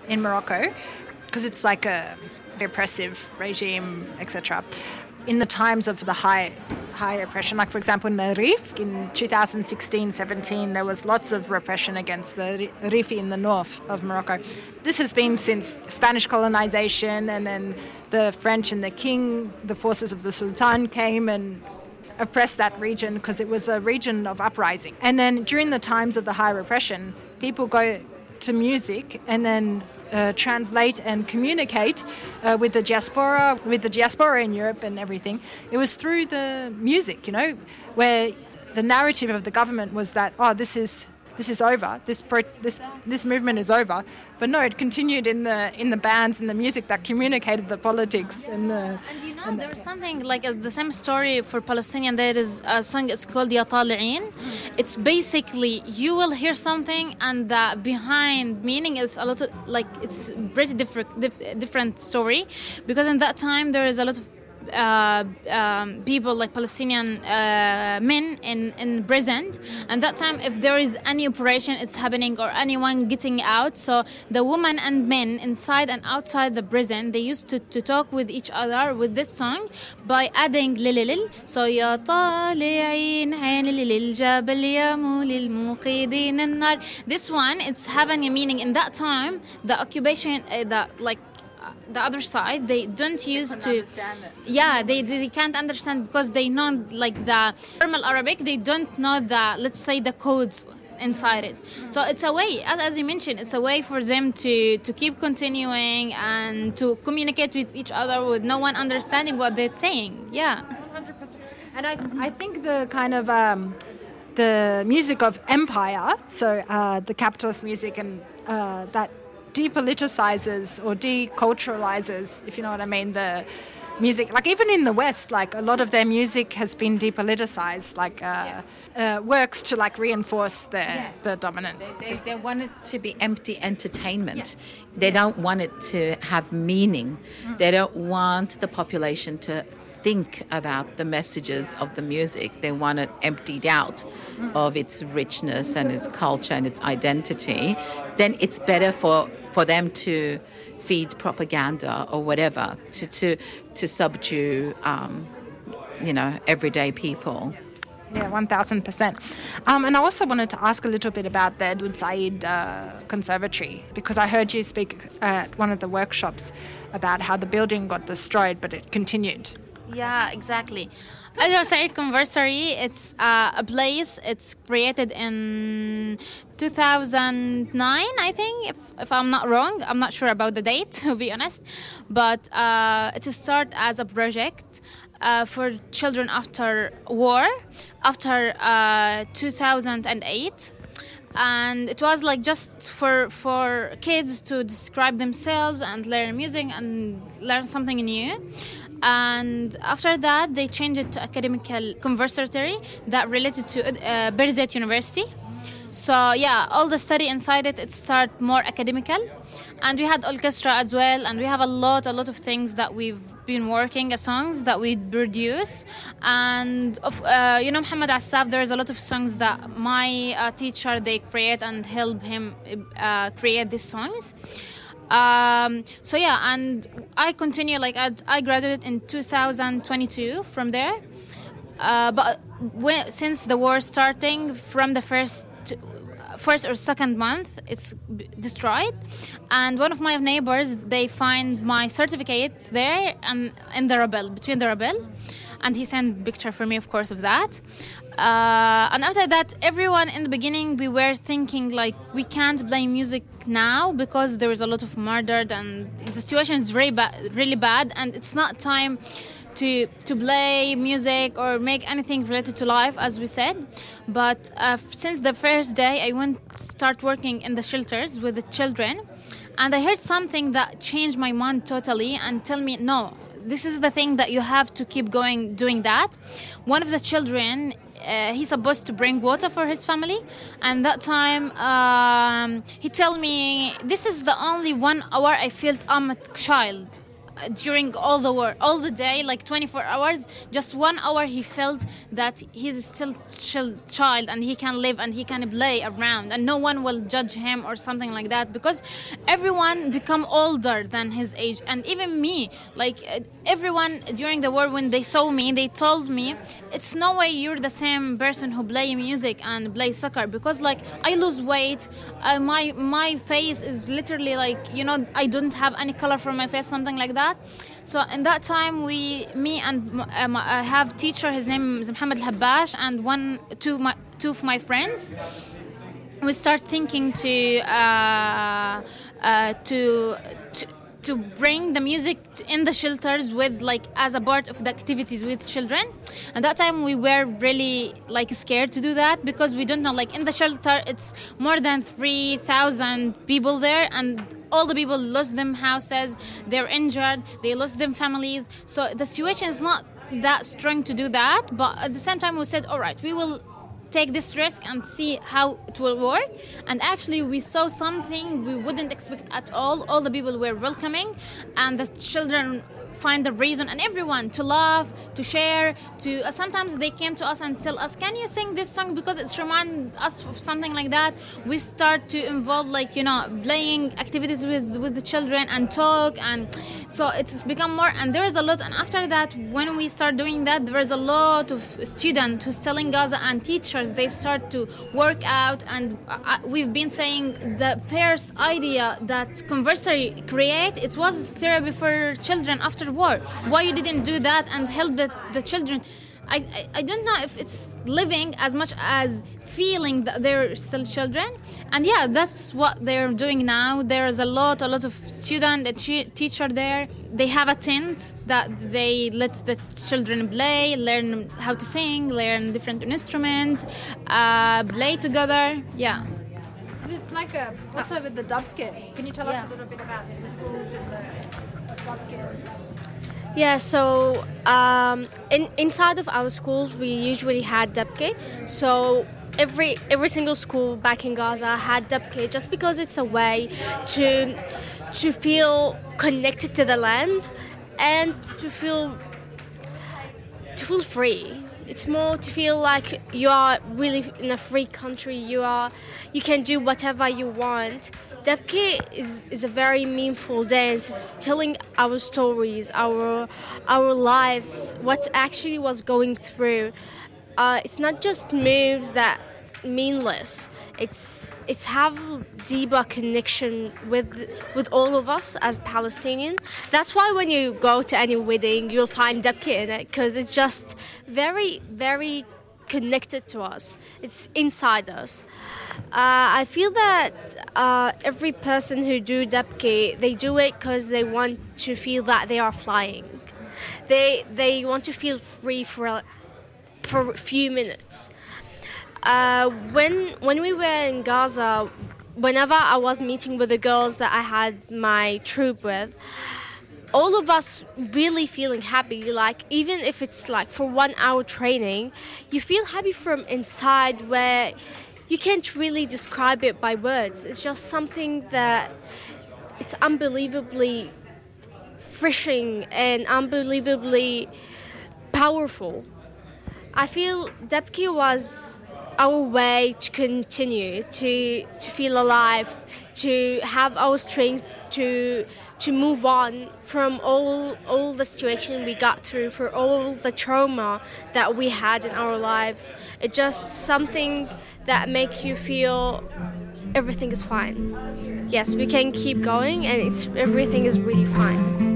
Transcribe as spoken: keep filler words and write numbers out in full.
in Morocco, because it's like a repressive regime, et cetera. In the times of the high high oppression, like for example in the Rif, in two thousand sixteen seventeen, there was lots of repression against the Rifi in the north of Morocco. This has been since Spanish colonization, and then the French and the king, the forces of the Sultan came and oppressed that region because it was a region of uprising. And then during the times of the high repression, people go to music and then Uh, translate and communicate uh, with the diaspora, with the diaspora in Europe and everything. It was through the music, you know, where the narrative of the government was that, oh, this is this is over, this pro- this this movement is over. But no, it continued in the in the bands and the music that communicated the politics and the. And you know, there's something like uh, the same story for Palestinian. There is a song. It's called Ya Tali'in. It's basically you will hear something, and the behind meaning is a lot of like it's pretty different dif- different story, because in that time there is a lot of. Uh, um, people like Palestinian uh, men in, in prison, and that time if there is any operation it's happening or anyone getting out, so the women and men inside and outside the prison, they used to, to talk with each other with this song by adding lililil. So ya tali'in hayn lilil jabal yamul muqidin an-nar. This one, it's having a meaning. In that time the occupation, uh, the like the other side, they don't use to yeah they, they can't understand because they know like the formal Arabic, they don't know the, let's say, the codes inside it. So it's a way, as, as you mentioned, it's a way for them to to keep continuing and to communicate with each other with no one understanding what they're saying. Yeah, one hundred percent. And I I think the kind of um, the music of empire, so uh, the capitalist music, and uh, that depoliticizes or deculturalizes, if you know what I mean, the music. Like even in the West, like a lot of their music has been depoliticized, like uh, yeah. uh, works to like reinforce their yeah. the dominant. They, they, they want it to be empty entertainment. Yeah. They don't want it to have meaning. Mm. They don't want the population to think about the messages of the music. They want it emptied out mm. of its richness and its culture and its identity. Then it's better for, for them to feed propaganda or whatever to to, to subdue, um, you know, everyday people. Yeah, one thousand percent. Um, and I also wanted to ask a little bit about the Edward Said uh, Conservatory, because I heard you speak at one of the workshops about how the building got destroyed, but it continued. Yeah, exactly. Edward Said Conservatory, it's uh, a place, it's created in two thousand nine, I think, if, if I'm not wrong. I'm not sure about the date, to be honest. But uh, it started as a project uh, for children after war, after uh, two thousand eight. And it was like just for for kids to describe themselves and learn music and learn something new. And after that, they changed it to academical conservatory that related to uh, Birzeit University. So yeah, all the study inside it, it started more academical. And we had orchestra as well, and we have a lot, a lot of things that we've been working, uh, songs that we produce. And, of, uh, you know, Muhammad Assaf, there's a lot of songs that my uh, teacher, they create and help him uh, create these songs. Um, so yeah, and I continue, like I, I graduated in two thousand twenty-two from there. Uh, but when, since the war starting, from the first first or second month, it's destroyed. And one of my neighbors, they find my certificate there and in the Rabel, between the Rabel. And he sent a picture for me, of course, of that. Uh, and after that, everyone in the beginning, we were thinking like we can't play music now because there is a lot of murder and the situation is really bad, really bad, and it's not time to to play music or make anything related to life, as we said. But uh, since the first day, I went to start working in the shelters with the children, and I heard something that changed my mind totally and tell me, no, this is the thing that you have to keep going doing that. One of the children, Uh, he's supposed to bring water for his family, and that time um, he told me, this is the only one hour I felt I'm a child. during all the work, all the day, like twenty-four hours, just one hour he felt that he's still chill, child and he can live and he can play around and no one will judge him or something like that, because everyone become older than his age. And even me, like uh, everyone during the war, when they saw me, they told me, it's no way you're the same person who play music and play soccer, because like I lose weight, uh, my my face is literally like, you know, I don't have any color for my face, something like that. So in that time, we, me and um, I have teacher, his name is Mohammed Al-Habash, and one, two, my, two of my friends. We start thinking to uh, uh, to. to to bring the music in the shelters with like as a part of the activities with children. At that time we were really like scared to do that, because we don't know, like in the shelter it's more than three thousand people there, and all the people lost them houses, they're injured, they lost them families. So the situation is not that strong to do that, but at the same time we said, all right, we will take this risk and see how it will work. And actually we saw something we wouldn't expect at all. All the people were welcoming, and the children find the reason, and everyone to laugh, to share, to uh, sometimes they came to us and tell us, can you sing this song, because it's remind us of something like that. We start to involve, like, you know, playing activities with with the children and talk, and so it's become more. And there is a lot, and after that, when we start doing that, there is a lot of students who's telling Gaza, and teachers, they start to work out. And uh, we've been saying the first idea that Conversary create, it was therapy for children after war. Why you didn't do that and help the, the children? I, I, I don't know if it's living as much as feeling that they're still children. And yeah, that's what they're doing now. There's a lot, a lot of student, a t- teacher there. They have a tent that they let the children play, learn how to sing, learn different instruments, uh, play together. Yeah. It's like a, also with the Dabke. Can you tell yeah. us a little bit about the schools and the Dabke and stuff? Yeah, so um, in, inside of our schools, we usually had Dabke. So every every single school back in Gaza had Dabke, just because it's a way to to feel connected to the land and to feel to feel free. It's more to feel like you are really in a free country. You are, you can do whatever you want. Dabke is, is a very meaningful dance. It's telling our stories, our our lives, what actually was going through. Uh, it's not just moves that meaningless. It's it's have deeper connection with with all of us as Palestinian. That's why when you go to any wedding, you'll find Dabke in it, because it's just very very connected to us. It's inside us. Uh, I feel that uh, every person who do Dabke, they do it because they want to feel that they are flying. They they want to feel free for a, for a few minutes. Uh, when when we were in Gaza, whenever I was meeting with the girls that I had my troop with, all of us really feeling happy. Like, even if it's like for one hour training, you feel happy from inside, where you can't really describe it by words. It's just something that it's unbelievably refreshing and unbelievably powerful. I feel Dabke was our way to continue to to feel alive, to have our strength to to move on from all all the situation we got through, for all the trauma that we had in our lives. It's just something that makes you feel everything is fine. Yes, we can keep going, and it's everything is really fine.